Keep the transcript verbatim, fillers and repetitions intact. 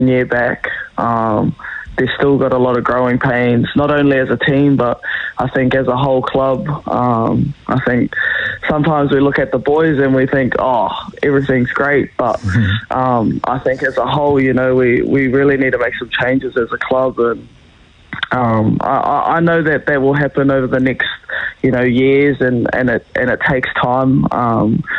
year back. Um, they've still got a lot of growing pains, not only as a team, but I think as a whole club. Um, I think sometimes we look at the boys and we think, oh, everything's great. But um, I think as a whole, you know, we, we really need to make some changes as a club. And um, I, I know that that will happen over the next, you know, years, and, and it and it takes time. Um,